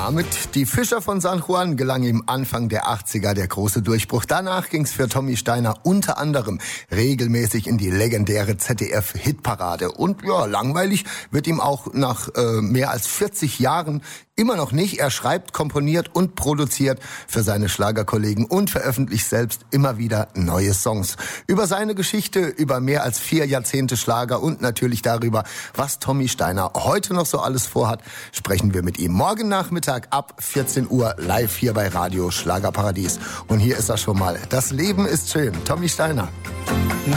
Ja, mit Die Fischer von San Juan gelang ihm Anfang der 80er der große Durchbruch. Danach ging's für Tommy Steiner unter anderem regelmäßig in die legendäre ZDF-Hitparade. Und ja, langweilig wird ihm auch nach mehr als 40 Jahren immer noch nicht. Er schreibt, komponiert und produziert für seine Schlagerkollegen und veröffentlicht selbst immer wieder neue Songs. Über seine Geschichte, über mehr als 4 Jahrzehnte Schlager und natürlich darüber, was Tommy Steiner heute noch so alles vorhat, sprechen wir mit ihm morgen Nachmittag ab 14 Uhr live hier bei Radio Schlagerparadies. Und hier ist er schon mal. Das Leben ist schön. Tommy Steiner.